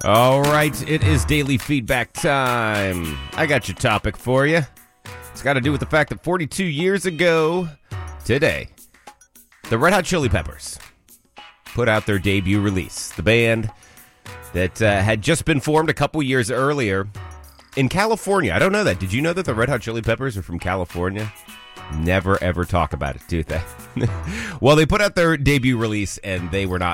All right, it is daily feedback time. I got your topic for you. It's got to do with the fact that 42 years ago today, the Red Hot Chili Peppers put out their debut release. The band that had just been formed a couple years earlier in California. I don't know that. Did you know that the Red Hot Chili Peppers are from California? Never, ever talk about it, do they? Well, they put out their debut release, and they were not